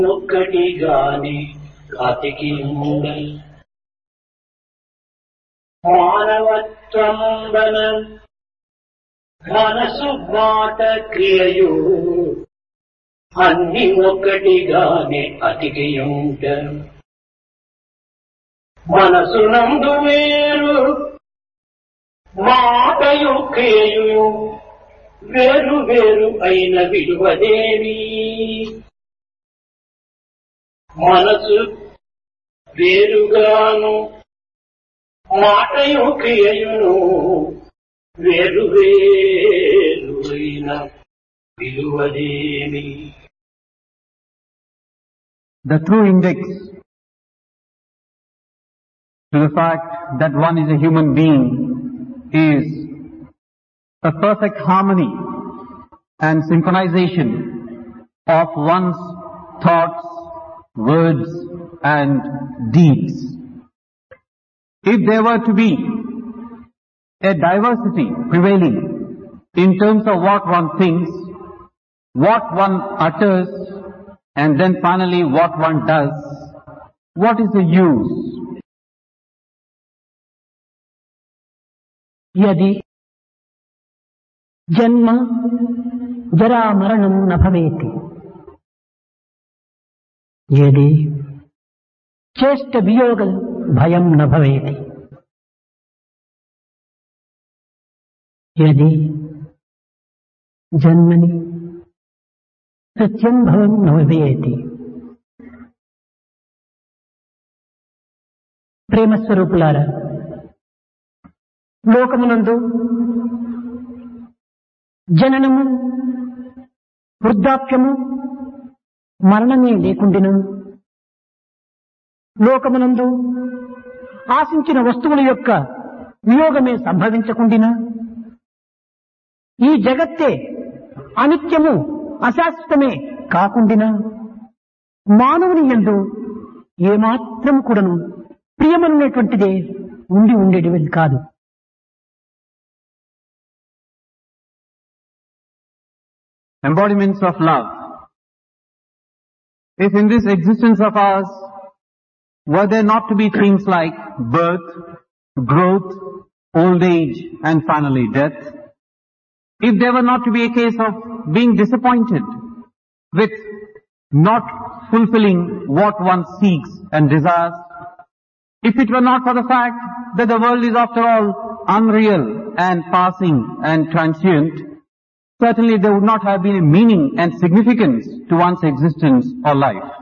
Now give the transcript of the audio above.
ఒక్కటిగాని అతికి ఉండల్ మానవత్వంబన మనసు మాట క్రియయు అన్ని ఒక్కటిగానే అతికి ఉండల్ మనసునందు వేరు మాటయు క్రియయు వేరు వేరు అయిన విలువదేవి మనసు వేరుగాను మాటయు క్రియయును వేరు వేరు అయిన విలువదేవి. The true index to the fact that one is a human being is a perfect harmony and synchronization of one's thoughts, words and deeds. If there were to be a diversity prevailing in terms of what one thinks, what one utters and then finally what one does, what is the use? यदि जन्म जरा मरणं न भवेति, यदि चेष्ट वियोग भयं न भवेति, यदि जन्मनि सत्यं भवं न भवेति. ప్రేమ స్వరూపులారా, లోకమునందు జననము వృద్ధాప్యము మరణమే లేకుండిను, లోకమునందు ఆశించిన వస్తువుల యొక్క వియోగమే సంభవించకుండినా, ఈ జగత్తే అనిత్యము అశాశ్వతమే కాకుండినా మానవుని యందు ఏమాత్రం కూడాను ప్రియమనేటువంటిదే ఉండి ఉండేది కాదు. Embodiments of love. If in this existence of ours were there not to be things like birth, growth, old age and finally death, if there were not to be a case of being disappointed with not fulfilling what one seeks and desires, if it were not for the fact that the world is after all unreal and passing and transient, certainly there would not have been a meaning and significance to one's existence or life.